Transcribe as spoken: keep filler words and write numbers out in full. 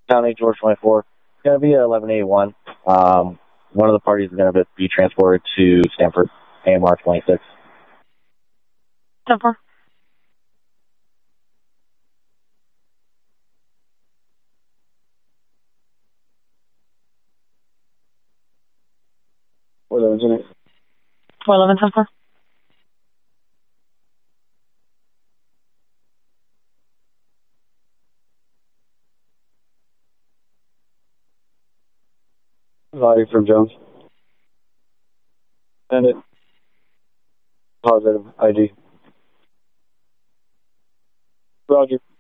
County, George twenty-four. It's going to be at eleven eighty-one. Um, one of the parties is going to be transported to Stanford, A M R twenty-six. ten four. four eleven's in it. four eleven, ten four. Body from Jones. Send it. Positive I D. Roger.